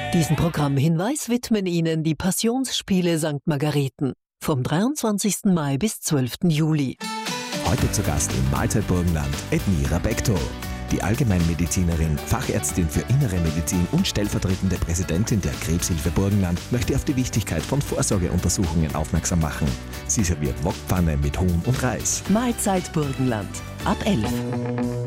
Diesen Programmhinweis widmen Ihnen die Passionsspiele St. Margareten vom 23. Mai bis 12. Juli. Heute zu Gast im Mahlzeit Burgenland Edmira Bektor. Die Allgemeinmedizinerin, Fachärztin für Innere Medizin und stellvertretende Präsidentin der Krebshilfe Burgenland möchte auf die Wichtigkeit von Vorsorgeuntersuchungen aufmerksam machen. Sie serviert Wokpfanne mit Huhn und Reis. Mahlzeit Burgenland ab 11.